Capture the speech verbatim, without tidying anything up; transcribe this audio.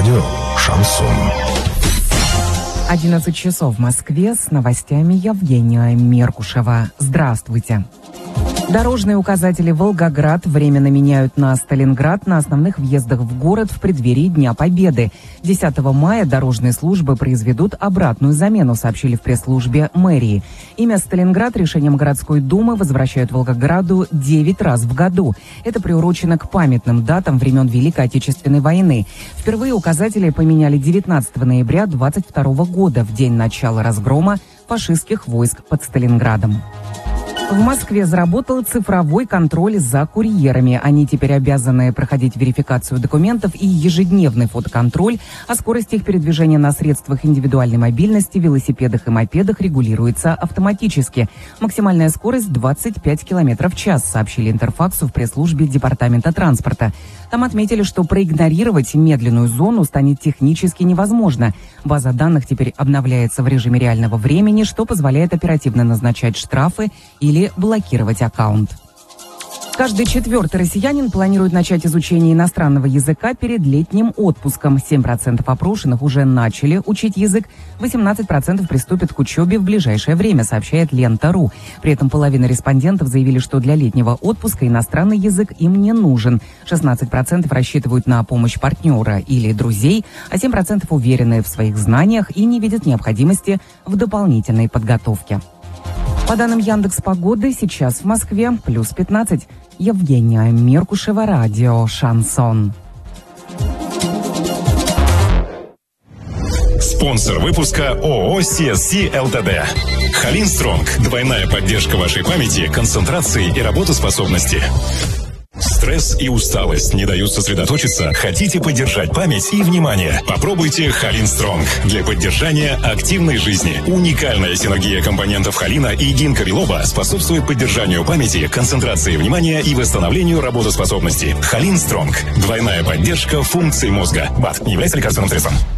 Радио «Шансон». одиннадцать часов в Москве, с новостями Евгения Меркушева. Здравствуйте. Дорожные указатели «Волгоград» временно меняют на «Сталинград» на основных въездах в город в преддверии Дня Победы. десятого мая дорожные службы произведут обратную замену, сообщили в пресс-службе мэрии. Имя «Сталинград» решением городской думы возвращают Волгограду девять раз в году. Это приурочено к памятным датам времен Великой Отечественной войны. Впервые указатели поменяли девятнадцатого ноября двадцать второго года, в день начала разгрома фашистских войск под Сталинградом. В Москве заработал цифровой контроль за курьерами. Они теперь обязаны проходить верификацию документов и ежедневный фотоконтроль, а скорость их передвижения на средствах индивидуальной мобильности, велосипедах и мопедах регулируется автоматически. Максимальная скорость двадцать пять километров в час, сообщили Интерфаксу в пресс-службе Департамента транспорта. Там отметили, что проигнорировать медленную зону станет технически невозможно. База данных теперь обновляется в режиме реального времени, что позволяет оперативно назначать штрафы или блокировать аккаунт. Каждый четвертый россиянин планирует начать изучение иностранного языка перед летним отпуском. семь процентов опрошенных уже начали учить язык, восемнадцать процентов приступят к учебе в ближайшее время, сообщает Лента.ру. При этом половина респондентов заявили, что для летнего отпуска иностранный язык им не нужен. шестнадцать процентов рассчитывают на помощь партнера или друзей, а семь процентов уверены в своих знаниях и не видят необходимости в дополнительной подготовке. По данным Яндекс.Погоды, сейчас в Москве плюс пятнадцать. Евгения Меркушева, радио «Шансон». Спонсор выпуска ООО «си эс си Лтд». Халин Стронг. Двойная поддержка вашей памяти, концентрации и работоспособности. Стресс и усталость не дают сосредоточиться? Хотите поддержать память и внимание? Попробуйте Халин Стронг для поддержания активной жизни. Уникальная синергия компонентов холина и гинка билоба способствует поддержанию памяти, концентрации внимания и восстановлению работоспособности. Халин Стронг. Двойная поддержка функций мозга. БАД не является лекарственным средством.